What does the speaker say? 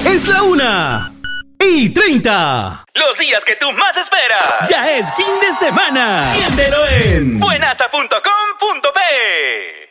Es la 1:30. Los días que tú más esperas. Ya es fin de semana. Siéntelo en buenasa.com.p.